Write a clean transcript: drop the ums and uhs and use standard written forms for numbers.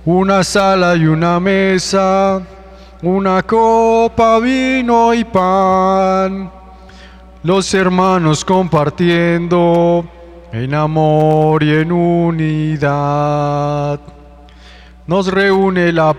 una sala y una mesa, una copa, vino y pan. Los hermanos compartiendo en amor y en unidad. Nos reúne la